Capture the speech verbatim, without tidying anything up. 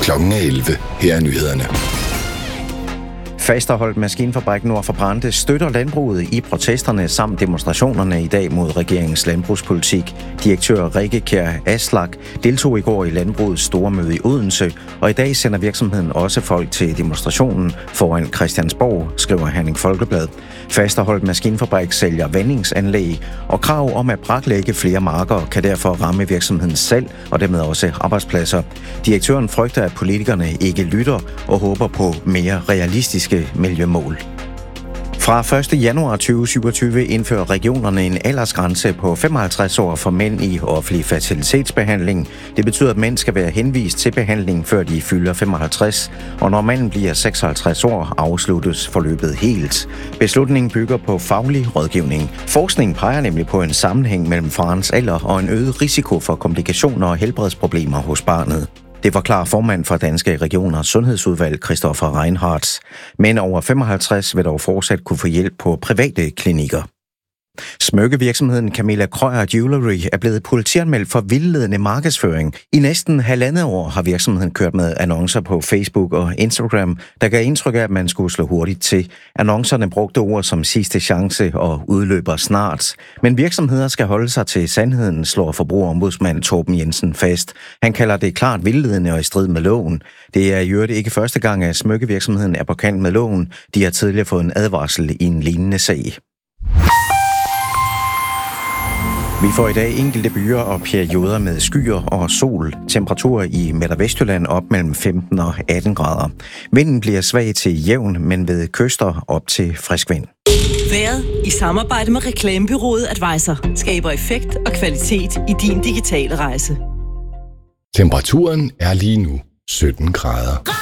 Klokken er elleve. Her er nyhederne. Fasterholdt Maskinfabrik nord for Brande støtter landbruget i protesterne samt demonstrationerne i dag mod regeringens landbrugspolitik. Direktør Rikke Kjær Aslak deltog i går i landbrugets store møde i Odense, og i dag sender virksomheden også folk til demonstrationen foran Christiansborg, skriver Herning Folkeblad. Fasterholdt Maskinfabrik sælger vandingsanlæg, og krav om at braklægge flere marker kan derfor ramme virksomheden selv og dermed også arbejdspladser. Direktøren frygter, at politikerne ikke lytter og håber på mere realistiske miljømål. Fra første januar tyve syvogtyve indfører regionerne en aldersgrænse på femoghalvtreds år for mænd i offentlig fertilitetsbehandling. Det betyder, at mænd skal være henvist til behandling, før de fylder femoghalvtreds, og når manden bliver seksoghalvtreds år, afsluttes forløbet helt. Beslutningen bygger på faglig rådgivning. Forskning peger nemlig på en sammenhæng mellem farens alder og en øget risiko for komplikationer og helbredsproblemer hos barnet. Det forklarer formand for Danske Regioners Sundhedsudvalg, Christoffer Reinhardt. Men over femoghalvtreds vil dog fortsat kunne få hjælp på private klinikker. Smykkevirksomheden Camilla Krøyer Jewelry er blevet politianmeldt for vildledende markedsføring. I næsten halvandet år har virksomheden kørt med annoncer på Facebook og Instagram, der gav indtryk af, at man skulle slå hurtigt til. Annoncerne brugte ord som sidste chance og udløber snart. Men virksomheder skal holde sig til sandheden, slår forbrugerombudsmand Torben Jensen fast. Han kalder det klart vildledende og i strid med loven. Det er i øvrigt ikke første gang, at smykkevirksomheden er på kant med loven. De har tidligere fået en advarsel i en lignende sag. Vi får i dag enkelte byer og perioder med skyer og sol. Temperaturer i Midt- og Vestjylland op mellem femten og atten grader. Vinden bliver svag til jævn, men ved kyster op til frisk vind. Vejret i samarbejde med reklamebureauet Advisor skaber effekt og kvalitet i din digitale rejse. Temperaturen er lige nu sytten grader.